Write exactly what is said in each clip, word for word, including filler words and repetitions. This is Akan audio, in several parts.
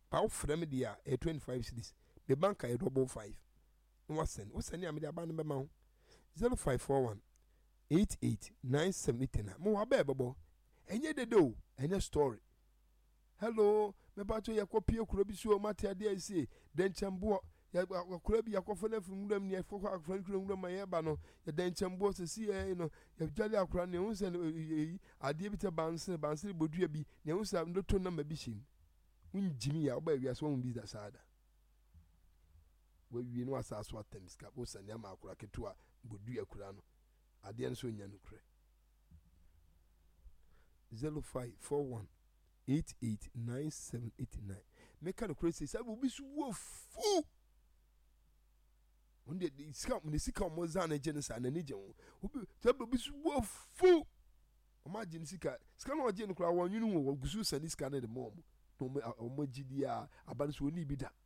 Power frame dia a twenty-five cities. The bank a double five. What's send? What's send? I'm the abandoned amount zero five four one eight eight nine seven eight nine. More bebo. And yet the do and a story. Hello, me bato ya kwa pio kurobisu o mate ade ase den chambo ya kurobi ya kwofo from ndam ne foko akran kuro ndam ma ye ba no ya den chambo se si e no ya jale akran ne unse ade bi te banse banse bodua bi ne unse ndoto na mabishin unjimi ya oba wi aso bi da sada we wi no asaso atem ska bo sane ma akura ketua bodua kura no ade nso nya no kure zero five four one eight eight nine seven eight nine. Make a crazy say, I will be so fool. When the scam, when the Sika Mozana genocide and Nijan will be so fool. Imagine Sika, Scan or Jen Crow, you know, what Gusus and this kind of the mom. No more G D R, abundance will be that.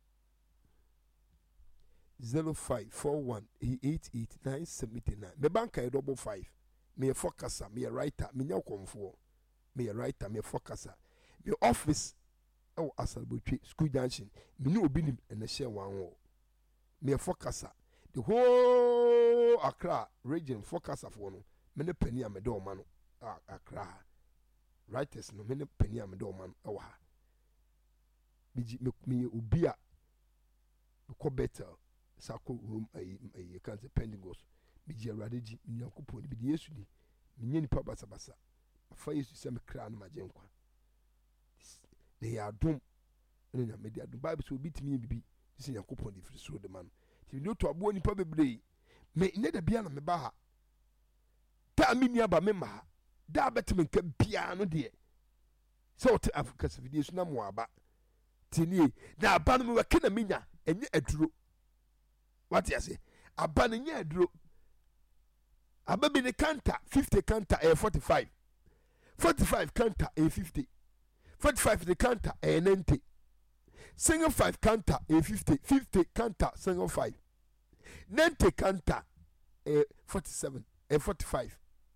Zero five four one eight eight nine seven eight nine. Me banka double five. Me a focuser, me a writer, me no comfort. Me a writer, me a focuser. Me office oh Asalbotwe school junction me no obi nim and share one wall. Me a focuser. The whole Accra region focuser for no. Me ne penny am do man ah Accra. Writers no me ne penny am do man oh ha. Me me obi a ko better sako room ay ay kan se pendigos. Me ji awradeji me nyankopon bi de Yesu di. Me nyani pa basa basa. Afa Yesu se me kra na magenkwa. They are doomed. And then the Bible will beat me. Be this is a coupon if you saw the man. If you know to a boy in probably may never be on me baha. That mean ya ba memma. That better me can piano dear. So to Africa, if it is no more about Tini. Now, ban me a mina and yet a drew. What you say? A ban and yet drew. A baby the canter, fifty canter, a forty five. Forty five canter, a fifty. forty-five the counter a ninety. Single five counter a fifty. fifty counter single five. ninety counter a forty-seven. A forty-five.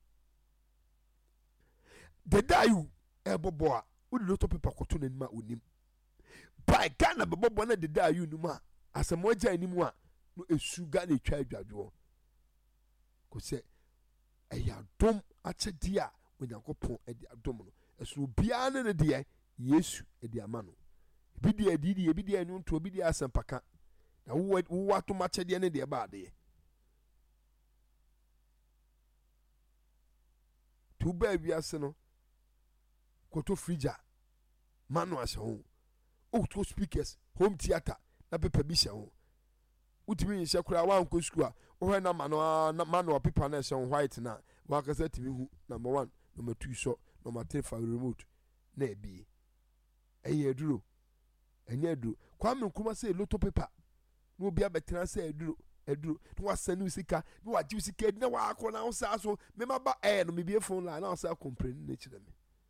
The dayu a boboa would lot of people cotton in ma unim. By Ghana bobona the dayu numa as a moja anymore no a sugar they try to go say a ya dom at a dear when you go pon at the abdominal. As no piano the dear. Yesu e di amano bi di adidi e bi di anu to bi di asampaka na wo wo ato mache de ne de ba de tu ba wi ase no koto frija manu ase ho o to speakers home theater na pepa bi se ho utimi yin se kura wa nko school o he na manu na manu pepa na se white na wa ka se timi hu number one number two so number three for remote na bi eye duro enye duro Kwame Nkrumah say loto paper no bia betena say duro eduro no wasanu sika no waji sika na wa akọ na usa so me ma ba eh no me bia phone line na usa complain na chire me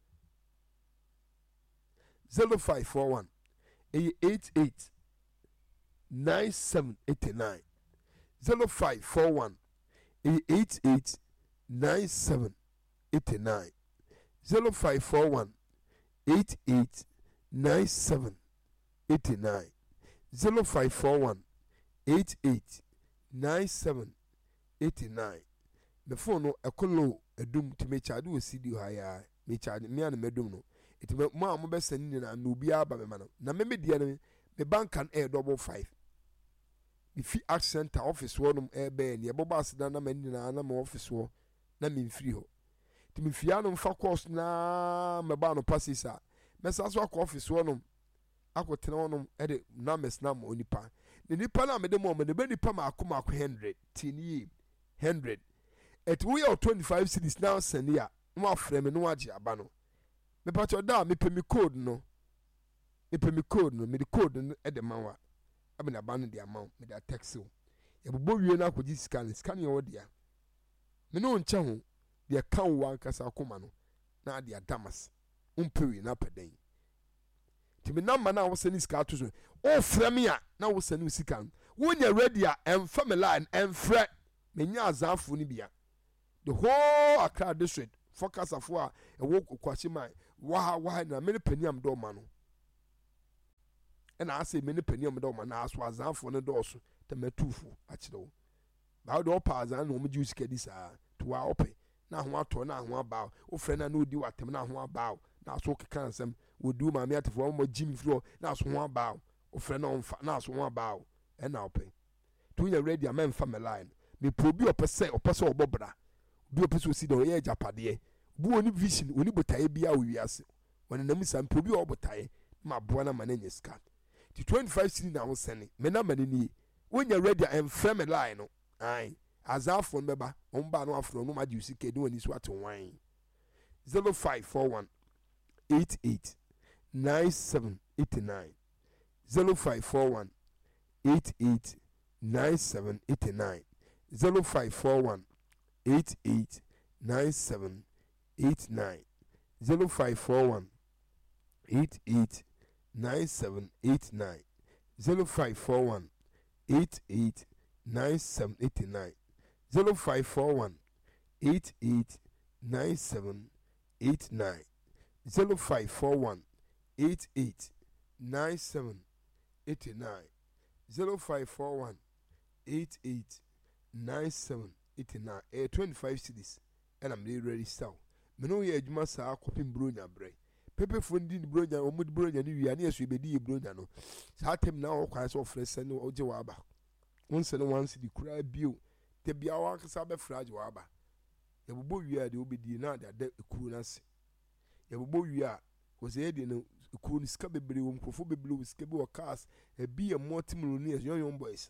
zero five four one eight eight nine seven eight nine zero five four one eight eight nine seven eight nine zero five four one eight eight nine seven eight nine zero five four one eight eight nine seven eight nine. The phone no a colo a doom to me charge do C D high me charge me and medum no it me ma mo be sending na no bia ba me man na me me dia me bank can air double five the fee accent office one air be ne boba asda na man na na my office wo na me free ho ti me fia no fa course na me ba no passisa mesa so akọ office wonum akotena wonum e de na mes na mo nipa ne nipa na me de mo me ne be nipa ma akoma akọ one hundred tini one hundred et we are twenty-five cities now senia mo afre me no age aba no me pa cho da me pe me code no me pe me code no me de code no e de manwa abi na ba no de amount me da tax o e bobo wie na akọji scan scan yo dia me no nche ho de kan wan kasa akoma no na de adamas umpiri na peden timi number na wo seni sika to so o frɛ me a na wo seni sika wo nya ready a emfa me line emfrɛ me nya azafo ni bia the whole Accra district focus afo a e wo kwashi man wa wa na me pani am do ma no ɛna asɛ me ne panyin ɔmo dɛ ɔmo na aso azanfoɔ no dɔɔso tɛmɛtuufo akyerɛ wo baawo de ɔpa azan na ɔmo gye wo sika di saa to wa ɔpɛ na ho atɔ na ho aba wo frɛ na na odi watam na ho aba na aso keka nsɛm wodi wo maame atefoɔ ɔmo gye me firi hɔ na aso ho aba wo frɛ na ɔmfa na aso ho aba ɛna ɔpɛ to wonya ready a mɛmfa me line mepɛ obi ɔpɛ sɛ ɔpɛ sɛ ɔbɔ bra obi ɔpɛ sɛ osi dɛ ɔyɛ agyapadeɛ obi wɔ ne vision wɔ ne botaeɛ bi a wɔ wiase wɔne nam sa mpe obi a ɔbotaeɛ ma aboa na ma no nyɛ sika ti twenty-five cedi na wo sɛne me na ma no nie wonya ready a ɛmfrɛ me line no ae azaafoɔ no bɛba ɔmo ba no aforo no ma gye sika de wɔn so ate wan zero five four one eight eight nine seven eight nine zero five four one eight eight nine seven eight nine zero five four one eight eight nine seven eight nine zero five four one eight eight nine seven eight nine zero five four one eight eight nine seven eight nine zero five four one eight eight nine seven eight nine zero five four one eight eight nine seven eight nine zero five four one eight eight nine seven eight nine eh twenty-five cedis and I'm ready sell me no ye adwuma saa kopim bronya bre pepe fundi ni bronya o mudi bronya ni wi ani esu ebedi ye bronya no saa tem na o kwan so ofrese ne o je wa aba won se ne wan cedi kura bio te bia wa kasa be frage wa aba ye bobo wi a de obedi na de da ekuru na se ye bobo wi a ko se de no ekuru ni ska bebre wo mkrofo bebre wo ska bi wo cars e bi e multimillionaires young young boys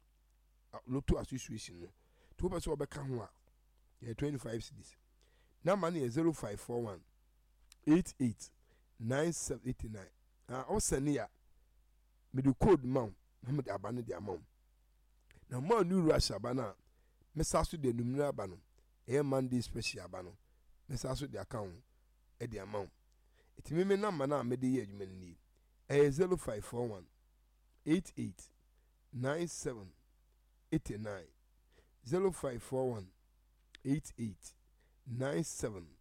loto association no to be so obeka ho a ye twenty-five cedis na money is zero five four one eight eight nine seven eight nine ah o send ya me do code mam na me aba no de amam na ma new rush aba na me sa so de numero aba no e Monday special aba no me sa so de account e de amam etimi me na ma na me de ye adwuma ni e zero five four one eight eight nine seven eight nine zero five four one eight eight nine seven